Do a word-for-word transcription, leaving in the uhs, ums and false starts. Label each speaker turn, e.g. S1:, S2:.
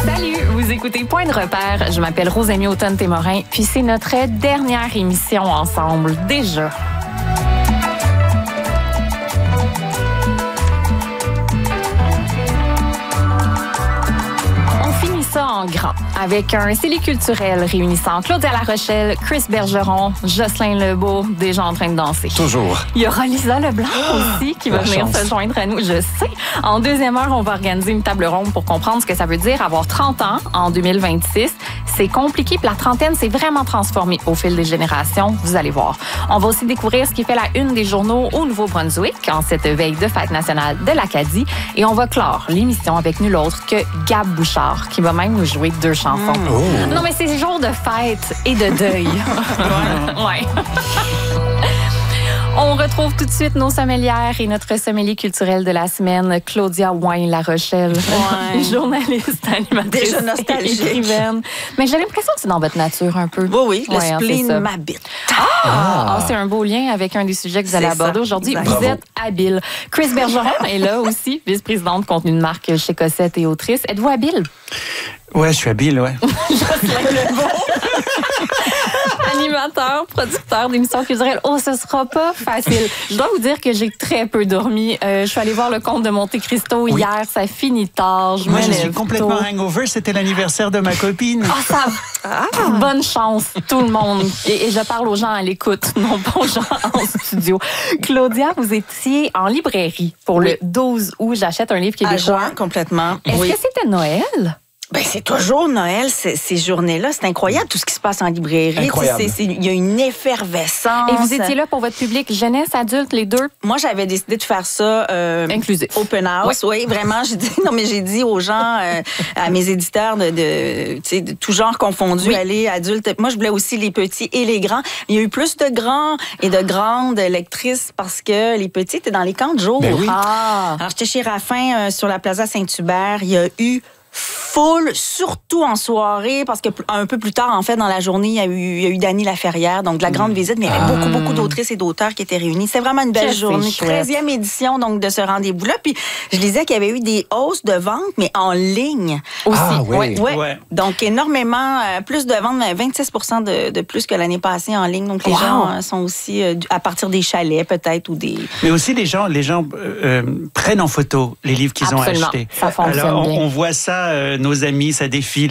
S1: Salut, vous écoutez Point de repère. Je m'appelle Rosémie Automne-Témorin, puis c'est notre dernière émission ensemble, déjà. Ça en grand, avec un C E L I culturel réunissant Claudia Larochelle, Chris Bergeron, Jocelyn Lebeau, déjà en train de danser.
S2: Toujours.
S1: Il y aura Lisa Leblanc aussi qui va
S2: La
S1: venir
S2: chance.
S1: se joindre à nous, je sais. En deuxième heure, on va organiser une table ronde pour comprendre ce que ça veut dire avoir trente ans en deux mille vingt-six. C'est compliqué, puis la trentaine s'est vraiment transformée au fil des générations, vous allez voir. On va aussi découvrir ce qui fait la une des journaux au Nouveau-Brunswick en cette veille de fête nationale de l'Acadie. Et on va clore l'émission avec nul autre que Gab Bouchard, qui va même nous jouer deux chansons.
S2: Mmh. Oh.
S1: Non, mais c'est jour de fête et de deuil. ouais. ouais. On retrouve tout de suite nos sommelières et notre sommelier culturel de la semaine, Claudia Ouin-Larochelle,
S3: Ouais.
S1: journaliste, animatrice,
S3: Déjà nostalgique.
S1: écrivaine. Mais j'ai l'impression que c'est dans votre nature un peu.
S3: Oui, oui, le
S1: Ouais, hein, c'est
S3: spleen
S1: ça.
S3: m'habite.
S1: Ah, ah, c'est un beau lien avec un des sujets que vous allez
S3: C'est ça.
S1: aborder aujourd'hui.
S3: Exact.
S1: Vous
S2: Bravo.
S1: êtes habile. Chris Bergeron est là aussi, vice-présidente contenu de marque chez Cossette et autrice. Êtes-vous habile?
S2: Ouais, je suis habile, ouais.
S1: Animateur, producteur d'émissions culturelles. Oh, ce sera pas facile. Je dois vous dire que j'ai très peu dormi. Euh, je suis allée voir le Comte de Monte Cristo
S2: Oui.
S1: hier. Ça finit tard. Je
S2: Moi,
S1: me
S2: je suis
S1: lève
S2: complètement
S1: tôt.
S2: hangover. C'était l'anniversaire de ma copine.
S1: Ah, ça... Bonne chance, tout le monde. Et, et je parle aux gens à l'écoute, non pas aux gens en studio. Claudia, vous étiez en librairie pour le douze août. J'achète un livre
S3: À
S1: québécois.
S3: juin, complètement.
S1: Est-ce
S3: Oui.
S1: que c'était Noël?
S3: Ben, c'est toujours Noël, ces, ces journées-là. C'est incroyable tout ce qui se passe en librairie.
S2: Incroyable.
S3: Tu sais, c'est- c'est- Il y a une effervescence.
S1: Et vous étiez là pour votre public jeunesse, adulte, les deux?
S3: Moi, j'avais décidé de faire ça euh,
S1: Inclusif.
S3: open house. Oui, vraiment. J'ai dit non, mais j'ai dit aux gens, euh, à mes éditeurs de, de, tu sais, de tout genre confondu,
S1: Oui.
S3: allez, adultes. Moi, je voulais aussi les petits et les grands. Il y a eu plus de grands et de grandes lectrices parce que les petits étaient dans les camps de jour.
S2: Ben oui.
S1: Ah!
S3: Alors, j'étais chez Raffin euh, sur la Plaza Saint-Hubert. Il y a eu full, surtout en soirée, parce que p- un peu plus tard, en fait, dans la journée, il y a eu, il y a eu Dany Laferrière, donc de la grande visite, mais il y avait beaucoup, beaucoup d'autrices et d'auteurs qui étaient réunis. C'était vraiment une belle
S1: Que c'est
S3: journée.
S1: chouette.
S3: treizième édition, donc, de ce rendez-vous-là. Puis, je lisais qu'il y avait eu des hausses de ventes, mais en ligne.
S1: Aussi.
S2: Ah, oui.
S1: Ouais.
S3: Ouais.
S2: Ouais.
S3: Donc, énormément, euh, plus de ventes, mais vingt-six pour cent de, de plus que l'année passée en ligne. Donc, les
S1: Wow.
S3: gens euh, sont aussi euh, du- à partir des chalets, peut-être, ou des...
S2: Mais aussi, les gens, les gens euh, euh, prennent en photo les livres qu'ils ont
S1: Absolument.
S2: achetés.
S1: Ça fonctionne
S2: Alors, on,
S1: bien.
S2: on voit ça, euh, nos amis, ça défile.